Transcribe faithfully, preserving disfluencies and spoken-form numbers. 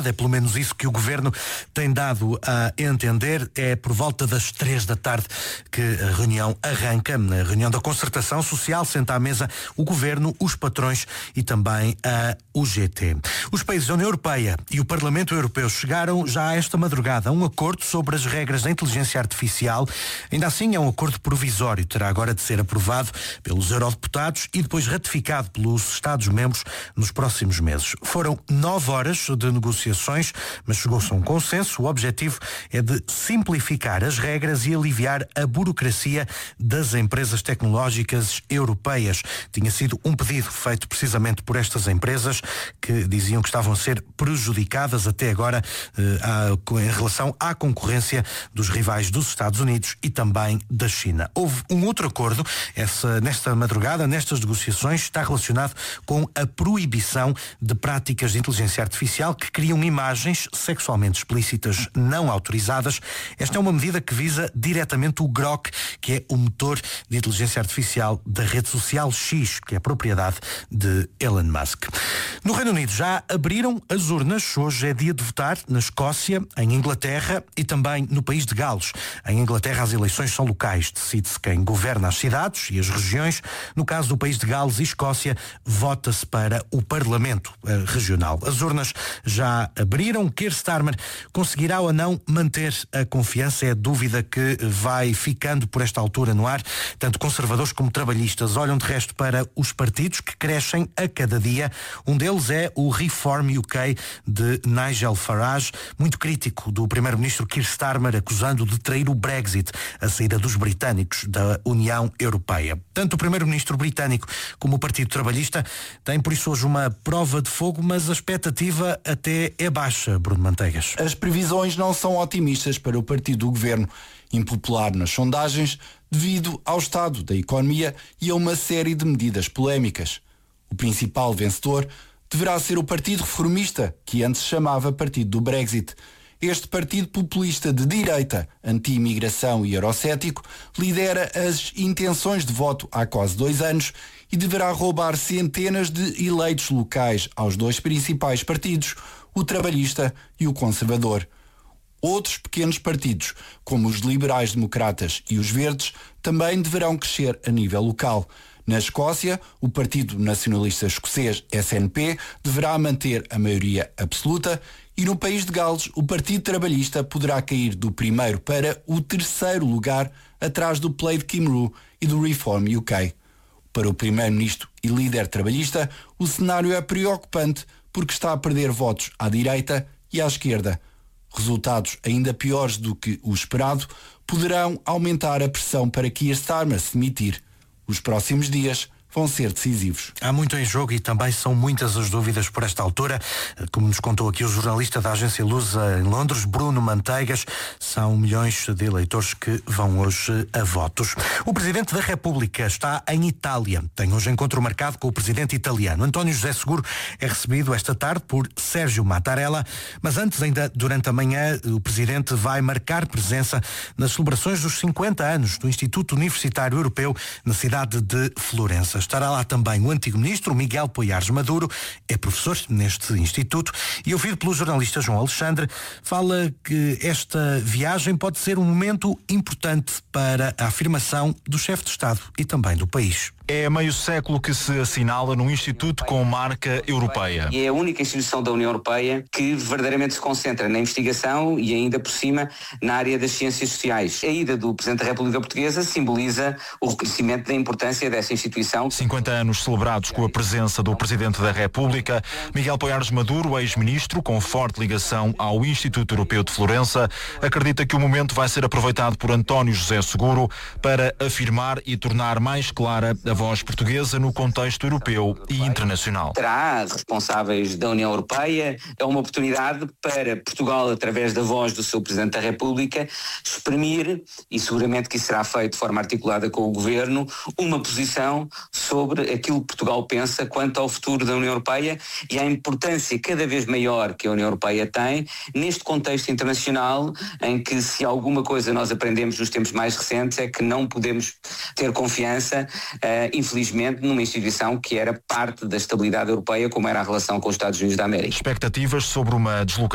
é pelo menos isso que o Governo tem dado a entender. É por volta das três da tarde que a reunião arranca, na reunião da Concertação Social, senta à mesa o Governo, os patrões e também a U G T. Os países da União Europeia e o Parlamento Europeu chegaram já esta madrugada a um acordo sobre as regras da inteligência artificial. Ainda assim é um acordo provisório, terá agora de ser aprovado pelos eurodeputados e depois ratificado pelos Estados-membros nos próximos meses. Foram nove horas de negociações, mas chegou-se a um consenso. O objetivo é de simplificar as regras e aliviar a burocracia das empresas tecnológicas europeias. Tinha sido um pedido feito precisamente por estas empresas que diziam que estavam a ser prejudicadas até agora eh, a, em relação à concorrência dos rivais dos Estados Unidos e também da China. Houve um outro acordo essa, nesta madrugada, nestas negociações, está relacionado com a proibição de práticas de inteligência artificial que criam imagens sexualmente explícitas não autorizadas. Esta é uma medida que visa diretamente o Grok, que é o motor de inteligência artificial da rede social X, que é propriedade de Elon Musk. No Reino Unido já abriram as urnas. Hoje é dia de votar na Escócia, em Inglaterra e também no país de Gales. Em Inglaterra as eleições são locais, decide-se quem governa as cidades e as regiões. No caso do país de Gales e Escócia, vota-se para o Parlamento eh, regional. As urnas já abriram. Keir Starmer conseguirá ou não manter a confiança? É a dúvida que vai ficando por esta altura no ar. Tanto conservadores como trabalhistas olham de resto para os partidos que crescem a cada dia. Um deles é o Reform U K de Nigel Farage, muito crítico do primeiro-ministro Keir Starmer, acusando de trair o Brexit, a saída dos britânicos da União Europeia. Tanto o primeiro-ministro britânico como o Partido Trabalhista têm por isso hoje uma prova de fogo, mas a expectativa até é baixa, Bruno Manteigas. As previsões não são otimistas para o partido do governo, impopular nas sondagens devido ao estado da economia e a uma série de medidas polémicas. O principal vencedor deverá ser o Partido Reformista, que antes se chamava Partido do Brexit. Este partido populista de direita, anti-imigração e eurocético, lidera as intenções de voto há quase dois anos e deverá roubar centenas de eleitos locais aos dois principais partidos, o Trabalhista e o Conservador. Outros pequenos partidos, como os liberais-democratas e os verdes, também deverão crescer a nível local. Na Escócia, o Partido Nacionalista Escocês, S N P, deverá manter a maioria absoluta e no país de Gales, o Partido Trabalhista poderá cair do primeiro para o terceiro lugar, atrás do Plaid Cymru e do Reform U K. Para o primeiro-ministro e líder trabalhista, o cenário é preocupante porque está a perder votos à direita e à esquerda. Resultados ainda piores do que o esperado poderão aumentar a pressão para Keir Starmer se demitir. Os próximos dias vão ser decisivos. Há muito em jogo e também são muitas as dúvidas por esta altura. Como nos contou aqui o jornalista da agência Lusa em Londres, Bruno Manteigas, são milhões de eleitores que vão hoje a votos. O Presidente da República está em Itália. Tem hoje encontro marcado com o Presidente italiano. António José Seguro é recebido esta tarde por Sérgio Mattarella, mas antes, ainda durante a manhã, o Presidente vai marcar presença nas celebrações dos cinquenta anos do Instituto Universitário Europeu na cidade de Florença. Estará lá também o antigo ministro Miguel Poiares Maduro, é professor neste instituto, e ouvido pelo jornalista João Alexandre, fala que esta viagem pode ser um momento importante para a afirmação do chefe de Estado e também do país. É meio século que se assinala num instituto com marca europeia. E é a única instituição da União Europeia que verdadeiramente se concentra na investigação e ainda por cima na área das ciências sociais. A ida do Presidente da República Portuguesa simboliza o reconhecimento da importância dessa instituição. cinquenta anos celebrados com a presença do Presidente da República. Miguel Poiares Maduro, ex-ministro, com forte ligação ao Instituto Europeu de Florença, acredita que o momento vai ser aproveitado por António José Seguro para afirmar e tornar mais clara a voz portuguesa no contexto europeu e internacional. Terá responsáveis da União Europeia, é uma oportunidade para Portugal, através da voz do seu Presidente da República, exprimir, e seguramente que isso será feito de forma articulada com o Governo, uma posição sobre aquilo que Portugal pensa quanto ao futuro da União Europeia e à importância cada vez maior que a União Europeia tem neste contexto internacional em que, se alguma coisa nós aprendemos nos tempos mais recentes, é que não podemos ter confiança uh, infelizmente, numa instituição que era parte da estabilidade europeia, como era a relação com os Estados Unidos da América. Expectativas sobre uma deslocação